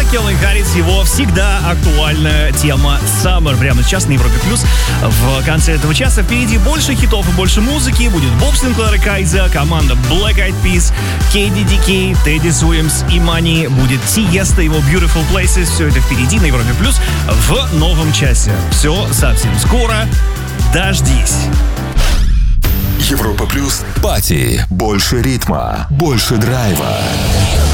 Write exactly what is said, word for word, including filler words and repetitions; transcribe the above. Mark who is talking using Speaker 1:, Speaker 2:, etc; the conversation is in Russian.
Speaker 1: Кельвин Харрис, его всегда актуальная тема Summer. Прямо сейчас на Европе Плюс. В конце этого часа впереди больше хитов и больше музыки. Будет Боб Синклер и Кайза, команда Black Eyed Peas, кей ди ди кей, Teddy Swims и Money. Будет Тиеста, его Beautiful Places. Все это впереди на Европе Плюс в новом часе. Все совсем скоро. Дождись.
Speaker 2: Европа Плюс. Пати. Больше ритма, больше драйва.